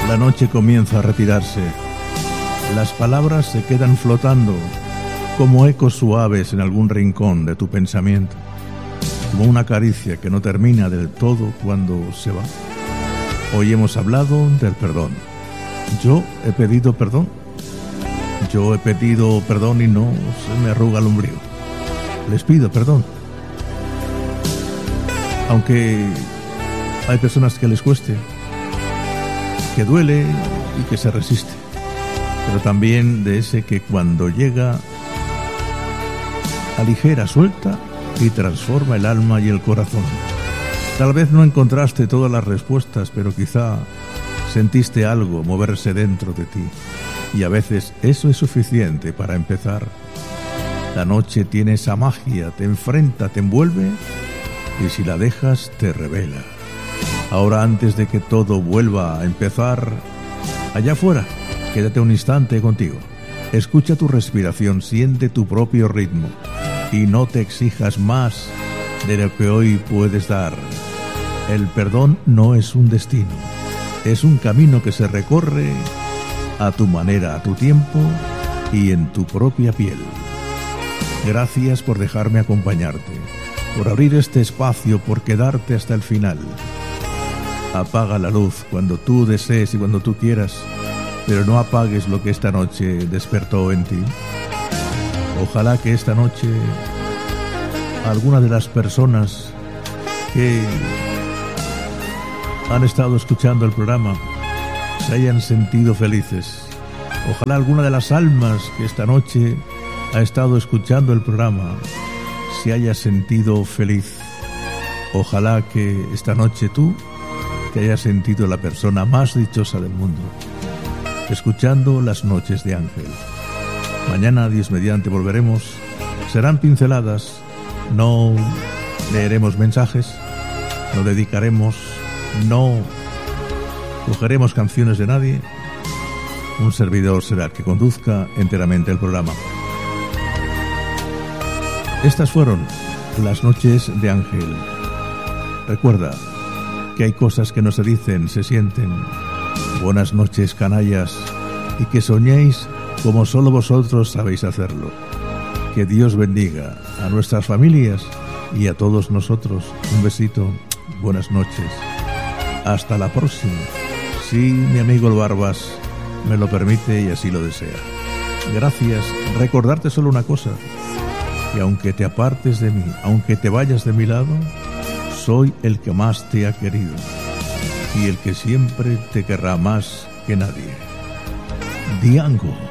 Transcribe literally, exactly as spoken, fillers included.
La noche comienza a retirarse. Las palabras se quedan flotando como ecos suaves en algún rincón de tu pensamiento, como una caricia que no termina del todo cuando se va. Hoy hemos hablado del perdón. Yo he pedido perdón. Yo he pedido perdón y no se me arruga el ombligo. Les pido perdón. Aunque hay personas que les cueste, que duele y que se resiste, pero también de ese que cuando llega aligera, suelta y transforma el alma y el corazón. Tal vez no encontraste todas las respuestas, pero quizá sentiste algo moverse dentro de ti, y a veces eso es suficiente para empezar. La noche tiene esa magia, te enfrenta, te envuelve, y si la dejas te revela. Ahora, antes de que todo vuelva a empezar, allá afuera, quédate un instante contigo. Escucha tu respiración, siente tu propio ritmo y no te exijas más de lo que hoy puedes dar. El perdón no es un destino, es un camino que se recorre a tu manera, a tu tiempo y en tu propia piel. Gracias por dejarme acompañarte, por abrir este espacio, por quedarte hasta el final. Apaga la luz cuando tú desees y cuando tú quieras, pero no apagues lo que esta noche despertó en ti. Ojalá que esta noche alguna de las personas que han estado escuchando el programa se hayan sentido felices. Ojalá alguna de las almas que esta noche ha estado escuchando el programa se haya sentido feliz. Ojalá que esta noche tú te hayas sentido la persona más dichosa del mundo, escuchando Las Noches de Ángel. Mañana, Dios mediante, volveremos. Serán pinceladas, no leeremos mensajes, no dedicaremos, no cogeremos canciones de nadie. Un servidor será el que conduzca enteramente el programa. Estas fueron Las Noches de Ángel. Recuerda que hay cosas que no se dicen, se sienten. Buenas noches, canallas, y que soñéis como solo vosotros sabéis hacerlo. Que Dios bendiga a nuestras familias y a todos nosotros. Un besito, buenas noches. Hasta la próxima, si mi amigo el Barbas me lo permite y así lo desea. Gracias. Recordarte solo una cosa, que aunque te apartes de mí, aunque te vayas de mi lado, soy el que más te ha querido y el que siempre te querrá más que nadie. Diango.